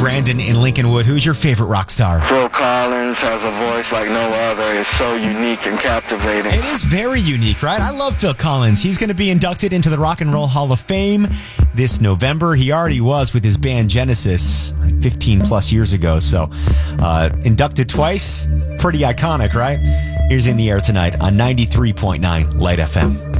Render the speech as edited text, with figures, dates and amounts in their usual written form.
Brandon in Lincolnwood. Who's your favorite rock star? Phil Collins has a voice like no other. It's so unique and captivating. It is very unique, right? I love Phil Collins. He's going to be inducted into the Rock and Roll Hall of Fame this November. He already was with his band Genesis 15 plus years ago. So inducted twice. Pretty iconic, right? Here's In the Air Tonight on 93.9 Light FM.